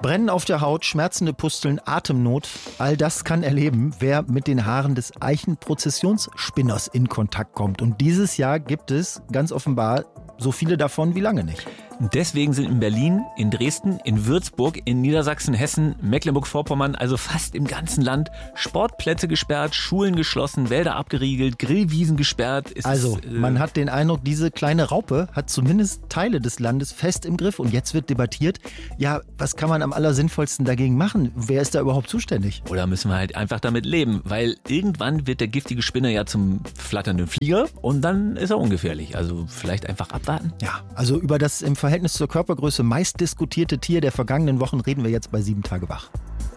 Brennen auf der Haut, schmerzende Pusteln, Atemnot, all das kann erleben, wer mit den Haaren des Eichenprozessionsspinners in Kontakt kommt. Und dieses Jahr gibt es ganz offenbar so viele davon wie lange nicht. Deswegen sind in Berlin, in Dresden, in Würzburg, in Niedersachsen, Hessen, Mecklenburg-Vorpommern, also fast im ganzen Land, Sportplätze gesperrt, Schulen geschlossen, Wälder abgeriegelt, Grillwiesen gesperrt. Man hat den Eindruck, diese kleine Raupe hat zumindest Teile des Landes fest im Griff. Und jetzt wird debattiert, ja, was kann man am allersinnvollsten dagegen machen? Wer ist da überhaupt zuständig? Oder müssen wir halt einfach damit leben? Weil irgendwann wird der giftige Spinner ja zum flatternden Flieger und dann ist er ungefährlich. Also vielleicht einfach abwarten? Ja, also über das im Verhältnis zur Körpergröße meist diskutierte Tier der vergangenen Wochen reden wir jetzt bei 7 Tage wach.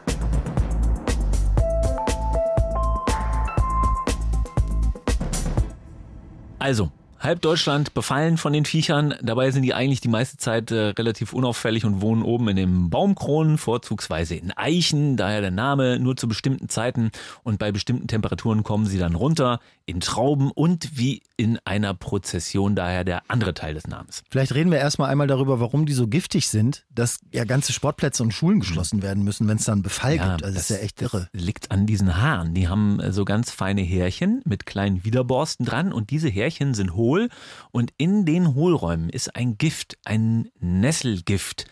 Also, halb Deutschland befallen von den Viechern. Dabei sind die eigentlich die meiste Zeit relativ unauffällig und wohnen oben in den Baumkronen, vorzugsweise in Eichen, daher der Name, nur zu bestimmten Zeiten. Und bei bestimmten Temperaturen kommen sie dann runter in Trauben und wie in einer Prozession, daher der andere Teil des Namens. Vielleicht reden wir erstmal einmal darüber, warum die so giftig sind, dass ja ganze Sportplätze und Schulen geschlossen werden müssen, wenn es dann Befall gibt. Also das ist ja echt irre. Das liegt an diesen Haaren. Die haben so ganz feine Härchen mit kleinen Widerborsten dran und diese Härchen sind hohl und in den Hohlräumen ist ein Gift, ein Nesselgift,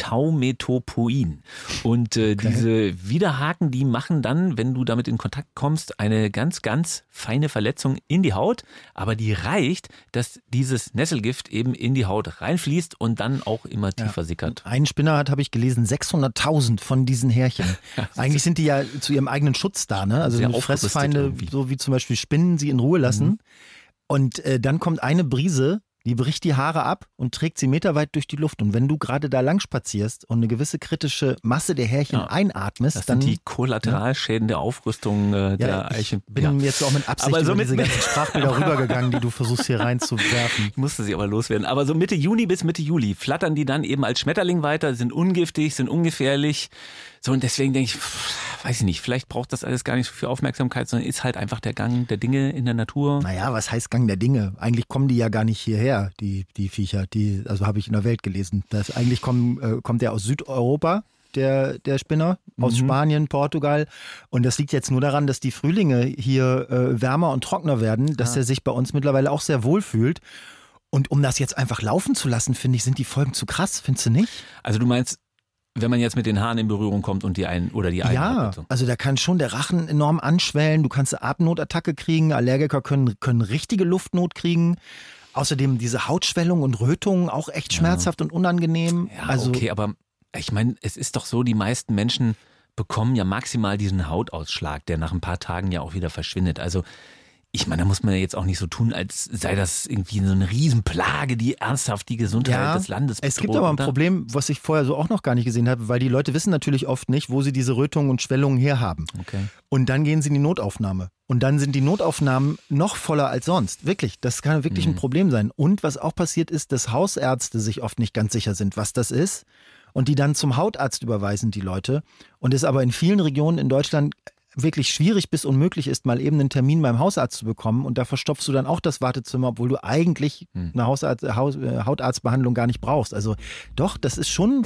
Taumetopoin. Und diese Widerhaken, die machen dann, wenn du damit in Kontakt kommst, eine ganz, ganz feine Verletzung in die Haut, aber die reicht, dass dieses Nesselgift eben in die Haut reinfließt und dann auch immer tiefer sickert. Ein Spinner hat, habe ich gelesen, 600.000 von diesen Härchen. Eigentlich sind die ja zu ihrem eigenen Schutz da, ne? Also Fressfeinde, so wie zum Beispiel Spinnen, sie in Ruhe lassen. Mhm. Und dann kommt eine Brise, die bricht die Haare ab und trägt sie meterweit durch die Luft. Und wenn du gerade da lang spazierst und eine gewisse kritische Masse der Härchen einatmest, das dann... sind die Kollateralschäden der Aufrüstung der Eiche. Ich bin jetzt auch mit Absicht über diese ganzen Sprachbilder rübergegangen, die du versuchst hier reinzuwerfen. Ich musste sie aber loswerden. Aber so Mitte Juni bis Mitte Juli flattern die dann eben als Schmetterling weiter, sind ungiftig, sind ungefährlich. So, und deswegen denke ich, weiß ich nicht, vielleicht braucht das alles gar nicht so viel Aufmerksamkeit, sondern ist halt einfach der Gang der Dinge in der Natur. Naja, was heißt Gang der Dinge? Eigentlich kommen die ja gar nicht hierher, die Viecher. Also habe ich in der Welt gelesen. Eigentlich kommt der aus Südeuropa, der Spinner, aus Spanien, Portugal. Und das liegt jetzt nur daran, dass die Frühlinge hier wärmer und trockener werden, dass er sich bei uns mittlerweile auch sehr wohl fühlt. Und um das jetzt einfach laufen zu lassen, finde ich, sind die Folgen zu krass, findest du nicht? Also du meinst, wenn man jetzt mit den Haaren in Berührung kommt und die Einatmung. Ja, also da kann schon der Rachen enorm anschwellen. Du kannst eine Atemnotattacke kriegen. Allergiker können richtige Luftnot kriegen. Außerdem diese Hautschwellung und Rötungen auch echt schmerzhaft und unangenehm. Ja, also, okay, aber ich meine, es ist doch so, die meisten Menschen bekommen ja maximal diesen Hautausschlag, der nach ein paar Tagen ja auch wieder verschwindet. Also ich meine, da muss man ja jetzt auch nicht so tun, als sei das irgendwie so eine Riesenplage, die ernsthaft die Gesundheit des Landes bedroht. Es gibt aber ein Problem, was ich vorher so auch noch gar nicht gesehen habe, weil die Leute wissen natürlich oft nicht, wo sie diese Rötungen und Schwellungen herhaben. Okay. Und dann gehen sie in die Notaufnahme. Und dann sind die Notaufnahmen noch voller als sonst. Wirklich, das kann wirklich ein Problem sein. Und was auch passiert ist, dass Hausärzte sich oft nicht ganz sicher sind, was das ist. Und die dann zum Hautarzt überweisen, die Leute. Und es aber in vielen Regionen in Deutschland wirklich schwierig bis unmöglich ist, mal eben einen Termin beim Hausarzt zu bekommen und da verstopfst du dann auch das Wartezimmer, obwohl du eigentlich eine Hautarztbehandlung gar nicht brauchst. Also doch, das ist schon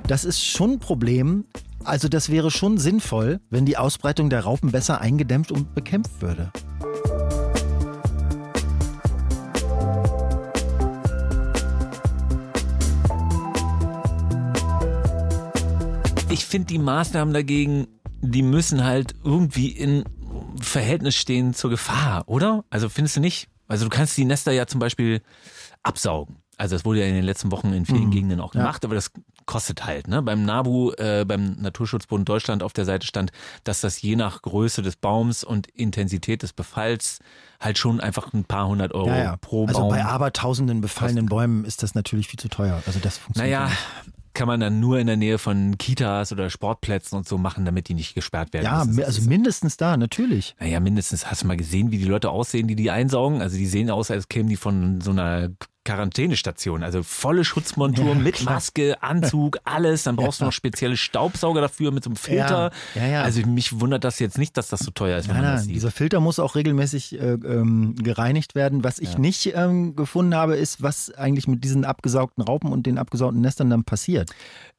ein Problem. Also das wäre schon sinnvoll, wenn die Ausbreitung der Raupen besser eingedämmt und bekämpft würde. Ich finde die Maßnahmen dagegen, die müssen halt irgendwie in Verhältnis stehen zur Gefahr, oder? Also findest du nicht? Also du kannst die Nester ja zum Beispiel absaugen. Also das wurde ja in den letzten Wochen in vielen Gegenden auch gemacht, aber das kostet halt. Ne? Beim NABU, beim Naturschutzbund Deutschland auf der Seite stand, dass das je nach Größe des Baums und Intensität des Befalls halt schon einfach ein paar hundert Euro pro Baum. Also bei abertausenden befallenen Bäumen ist das natürlich viel zu teuer. Also das funktioniert nicht. Kann man dann nur in der Nähe von Kitas oder Sportplätzen und so machen, damit die nicht gesperrt werden. Ja, also mindestens da, natürlich. Naja, mindestens. Hast du mal gesehen, wie die Leute aussehen, die einsaugen? Also die sehen aus, als kämen die von so einer Quarantänestation. Also volle Schutzmontur mit Maske, Anzug, alles. Dann brauchst du noch spezielle Staubsauger dafür mit so einem Filter. Ja. Also mich wundert das jetzt nicht, dass das so teuer ist, wenn man das sieht. Dieser Filter muss auch regelmäßig gereinigt werden. Was ich nicht gefunden habe, ist, was eigentlich mit diesen abgesaugten Raupen und den abgesaugten Nestern dann passiert.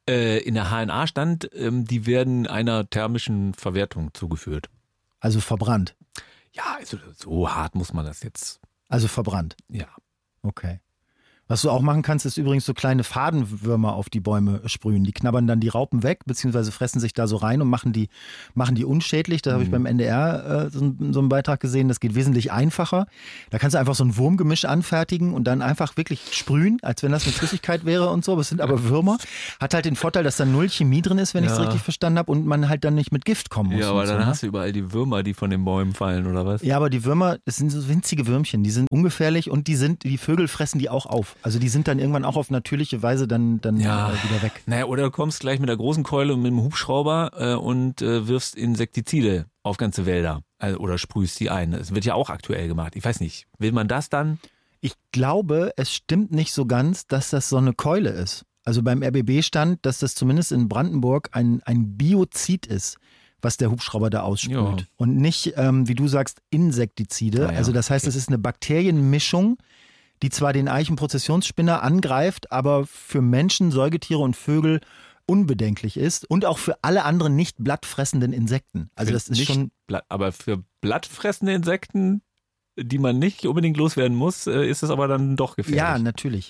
In der HNA stand, die werden einer thermischen Verwertung zugeführt. Also verbrannt? Ja, also so hart muss man das jetzt. Also verbrannt? Ja. Okay. Was du auch machen kannst, ist übrigens so kleine Fadenwürmer auf die Bäume sprühen. Die knabbern dann die Raupen weg, beziehungsweise fressen sich da so rein und machen die unschädlich. Da habe ich beim NDR so einen Beitrag gesehen, das geht wesentlich einfacher. Da kannst du einfach so ein Wurmgemisch anfertigen und dann einfach wirklich sprühen, als wenn das eine Flüssigkeit wäre und so. Aber es sind aber Würmer. Hat halt den Vorteil, dass da null Chemie drin ist, wenn ich es richtig verstanden habe, und man halt dann nicht mit Gift kommen muss. Ja, aber dann so, hast du überall die Würmer, die von den Bäumen fallen, oder was? Ja, aber die Würmer, das sind so winzige Würmchen, die sind ungefährlich und die Vögel fressen die auch auf. Also die sind dann irgendwann auch auf natürliche Weise dann wieder weg. Naja, oder du kommst gleich mit der großen Keule und mit dem Hubschrauber und wirfst Insektizide auf ganze Wälder oder sprühst die ein. Das wird ja auch aktuell gemacht. Ich weiß nicht, will man das dann? Ich glaube, es stimmt nicht so ganz, dass das so eine Keule ist. Also beim RBB stand, dass das zumindest in Brandenburg ein Biozid ist, was der Hubschrauber da aussprüht. Ja. Und nicht, wie du sagst, Insektizide. Also das heißt, es ist eine Bakterienmischung, die zwar den Eichenprozessionsspinner angreift, aber für Menschen, Säugetiere und Vögel unbedenklich ist und auch für alle anderen nicht blattfressenden Insekten. Also das ist schon. Aber für blattfressende Insekten, die man nicht unbedingt loswerden muss, ist es aber dann doch gefährlich. Ja, natürlich.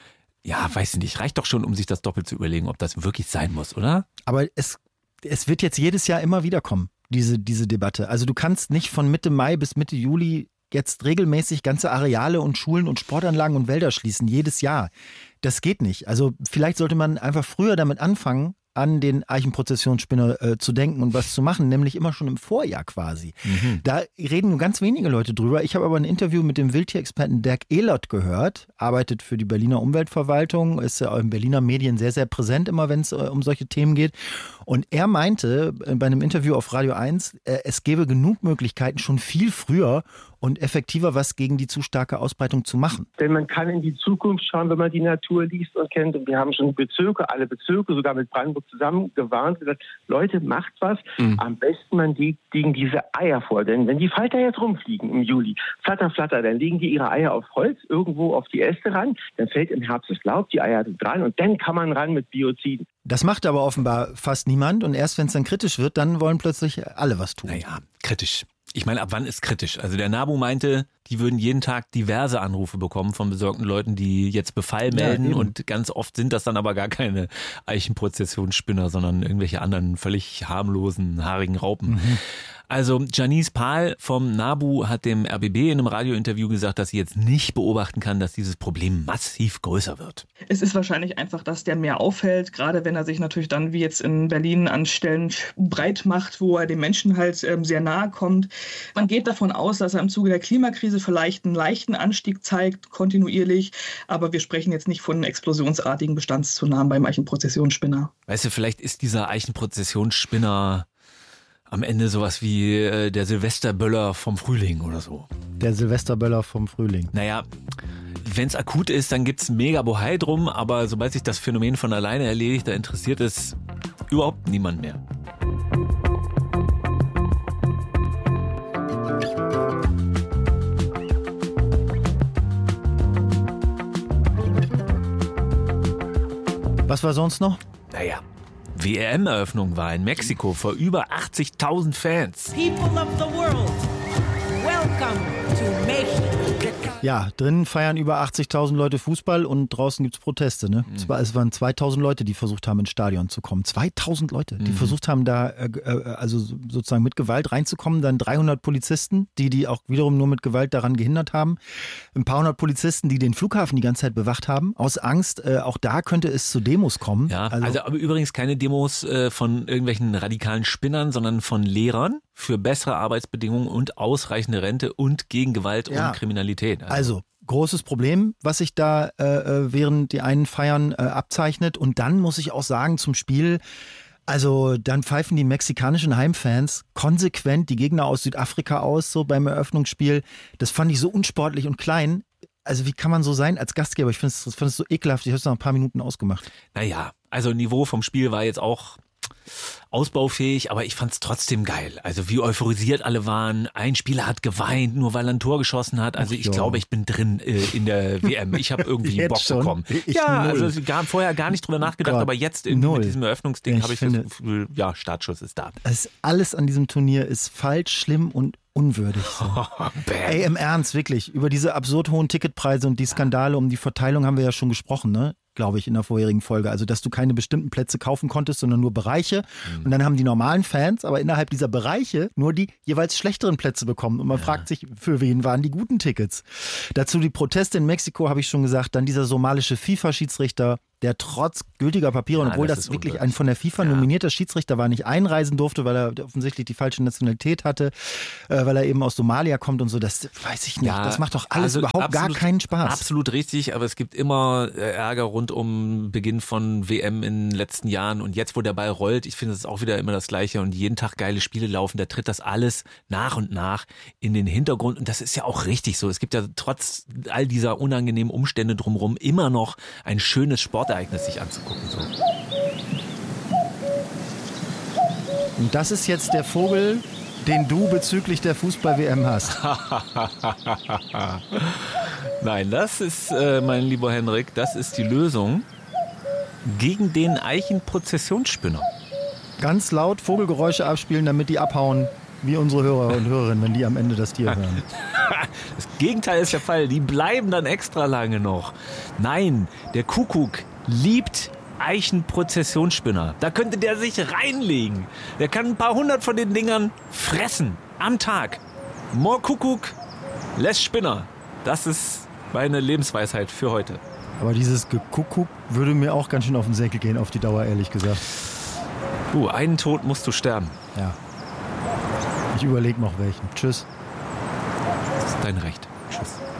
Ja, weiß nicht. Reicht doch schon, um sich das doppelt zu überlegen, ob das wirklich sein muss, oder? Aber es wird jetzt jedes Jahr immer wieder kommen, diese Debatte. Also du kannst nicht von Mitte Mai bis Mitte Juli jetzt regelmäßig ganze Areale und Schulen und Sportanlagen und Wälder schließen, jedes Jahr. Das geht nicht. Also vielleicht sollte man einfach früher damit anfangen, an den Eichenprozessionsspinner zu denken und was zu machen, nämlich immer schon im Vorjahr quasi. Da reden nur ganz wenige Leute drüber. Ich habe aber ein Interview mit dem Wildtierexperten Dirk Ehlert gehört, arbeitet für die Berliner Umweltverwaltung, ist ja in Berliner Medien sehr, sehr präsent immer, wenn es um solche Themen geht. Und er meinte bei einem Interview auf Radio 1, es gäbe genug Möglichkeiten, schon viel früher und effektiver was gegen die zu starke Ausbreitung zu machen. Denn man kann in die Zukunft schauen, wenn man die Natur liest und kennt. Und wir haben schon alle Bezirke, sogar mit Brandenburg zusammen gewarnt, gesagt, Leute, macht was. Am besten man legen diese Eier vor. Denn wenn die Falter jetzt rumfliegen im Juli, flatter, flatter, dann legen die ihre Eier auf Holz, irgendwo auf die Äste ran. Dann fällt im Herbst das Laub, die Eier sind dran und dann kann man ran mit Bioziden. Das macht aber offenbar fast niemand und erst wenn es dann kritisch wird, dann wollen plötzlich alle was tun. Naja, kritisch. Ich meine, ab wann ist kritisch? Also der NABU meinte, die würden jeden Tag diverse Anrufe bekommen von besorgten Leuten, die jetzt Befall melden und ganz oft sind das dann aber gar keine Eichenprozessionsspinner, sondern irgendwelche anderen völlig harmlosen, haarigen Raupen. Also Janice Pahl vom NABU hat dem RBB in einem Radiointerview gesagt, dass sie jetzt nicht beobachten kann, dass dieses Problem massiv größer wird. Es ist wahrscheinlich einfach, dass der mehr auffällt, gerade wenn er sich natürlich dann wie jetzt in Berlin an Stellen breit macht, wo er den Menschen halt sehr nahe kommt. Man geht davon aus, dass er im Zuge der Klimakrise vielleicht einen leichten Anstieg zeigt, kontinuierlich, aber wir sprechen jetzt nicht von explosionsartigen Bestandszunahmen beim Eichenprozessionsspinner. Weißt du, vielleicht ist dieser Eichenprozessionsspinner am Ende sowas wie der Silvesterböller vom Frühling oder so. Der Silvesterböller vom Frühling. Naja, wenn es akut ist, dann gibt's mega Bohai drum, aber sobald sich das Phänomen von alleine erledigt, da interessiert es überhaupt niemand mehr. Was war sonst noch? Naja, WM-Eröffnung war in Mexiko vor über 80.000 Fans. People of the world, welcome to Mexico. Ja, drinnen feiern über 80.000 Leute Fußball und draußen gibt's Proteste. Ne? Es waren 2.000 Leute, die versucht haben, ins Stadion zu kommen. 2.000 Leute, die versucht haben, da also sozusagen mit Gewalt reinzukommen. Dann 300 Polizisten, die auch wiederum nur mit Gewalt daran gehindert haben. Ein paar hundert Polizisten, die den Flughafen die ganze Zeit bewacht haben. Aus Angst, auch da könnte es zu Demos kommen. Ja, also aber übrigens keine Demos von irgendwelchen radikalen Spinnern, sondern von Lehrern für bessere Arbeitsbedingungen und ausreichende Rente und gegen Gewalt und Kriminalität. Also großes Problem, was sich da während die einen Feiern abzeichnet. Und dann muss ich auch sagen, zum Spiel, also dann pfeifen die mexikanischen Heimfans konsequent die Gegner aus Südafrika aus, so beim Eröffnungsspiel. Das fand ich so unsportlich und klein. Also wie kann man so sein als Gastgeber? Ich finde es so ekelhaft. Ich habe es nach ein paar Minuten ausgemacht. Naja, also Niveau vom Spiel war jetzt auch ausbaufähig, aber ich fand's trotzdem geil. Also wie euphorisiert alle waren. Ein Spieler hat geweint, nur weil er ein Tor geschossen hat. Also ich glaube, ich bin drin in der WM. Ich habe irgendwie Bock bekommen. Also vorher gar nicht drüber nachgedacht, aber jetzt mit diesem Eröffnungsding habe ich das Gefühl, ja, Startschuss ist da. Alles an diesem Turnier ist falsch, schlimm und unwürdig. So. Ey, im Ernst, wirklich. Über diese absurd hohen Ticketpreise und die Skandale um die Verteilung haben wir ja schon gesprochen, ne? Glaube ich, in der vorherigen Folge. Also, dass du keine bestimmten Plätze kaufen konntest, sondern nur Bereiche. Und dann haben die normalen Fans aber innerhalb dieser Bereiche nur die jeweils schlechteren Plätze bekommen. Und man fragt sich, für wen waren die guten Tickets? Dazu die Proteste in Mexiko, habe ich schon gesagt. Dann dieser somalische FIFA-Schiedsrichter, der trotz gültiger Papiere, obwohl das wirklich ein von der FIFA nominierter Schiedsrichter war, nicht einreisen durfte, weil er offensichtlich die falsche Nationalität hatte, weil er eben aus Somalia kommt und so, das weiß ich nicht. Ja, das macht doch alles überhaupt gar keinen Spaß. Absolut richtig, aber es gibt immer Ärger rund um Beginn von WM in den letzten Jahren und jetzt, wo der Ball rollt, ich finde, es ist auch wieder immer das Gleiche und jeden Tag geile Spiele laufen, da tritt das alles nach und nach in den Hintergrund und das ist ja auch richtig so. Es gibt ja trotz all dieser unangenehmen Umstände drumherum immer noch ein schönes Sportereignis sich anzugucken. So. Und das ist jetzt der Vogel, den du bezüglich der Fußball-WM hast. Nein, das ist, mein lieber Henrik, das ist die Lösung gegen den Eichenprozessionsspinner. Ganz laut Vogelgeräusche abspielen, damit die abhauen, wie unsere Hörer und Hörerinnen, wenn die am Ende das Tier hören. Das Gegenteil ist der Fall, die bleiben dann extra lange noch. Nein, der Kuckuck liebt Eichenprozessionsspinner. Da könnte der sich reinlegen. Der kann ein paar hundert von den Dingern fressen am Tag. More Kuckuck, less Spinner. Das ist meine Lebensweisheit für heute. Aber dieses Gekuckuck würde mir auch ganz schön auf den Senkel gehen, auf die Dauer, ehrlich gesagt. Einen Tod musst du sterben. Ja. Ich überlege noch welchen. Tschüss. Das ist dein Recht. Tschüss.